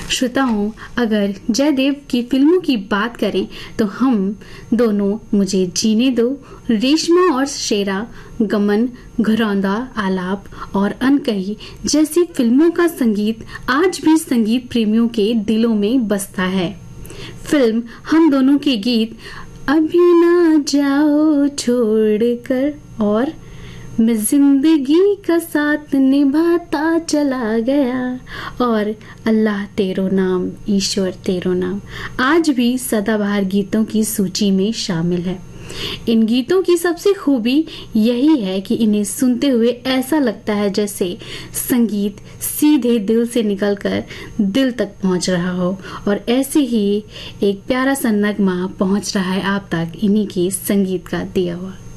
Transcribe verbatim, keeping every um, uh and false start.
श्रोताओं, अगर जयदेव की फिल्मों की बात करें तो हम दोनों मुझे जीने दो, रेशमा और शेरा, गमन, घरौंदा, आलाप और अनकही जैसी फिल्मों का संगीत आज भी संगीत प्रेमियों के दिलों में बसता है। फिल्म हम दोनों के गीत अभी ना जाओ छोड़कर और मैं जिंदगी का साथ निभाता चला गया और अल्लाह तेरो नाम, ईश्वर तेरो नाम आज भी सदाबहार गीतों की सूची में शामिल है। इन गीतों की सबसे खूबी यही है कि इन्हें सुनते हुए ऐसा लगता है जैसे संगीत सीधे दिल से निकलकर दिल तक पहुंच रहा हो, और ऐसे ही एक प्यारा सा नगमा पहुंच रहा है आप तक इन्हीं के संगीत का दिया हुआ।